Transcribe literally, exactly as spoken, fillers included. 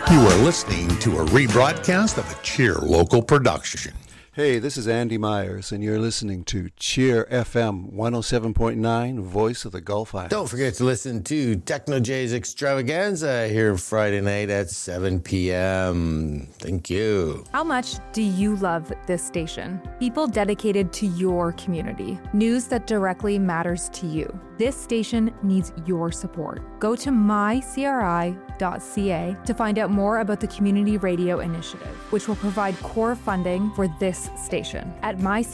You are listening to a rebroadcast of a Cheer local production. Hey, this is Andy Myers, and you're listening to Cheer F M one oh seven point nine, Voice of the Gulf Islands. Don't forget to listen to Techno J's Extravaganza here Friday night at seven p.m. Thank you. How much do you love this station? People dedicated to your community. News that directly matters to you. This station needs your support. Go to my c r i dot c a to find out more about the Community Radio Initiative, which will provide core funding for this station. At my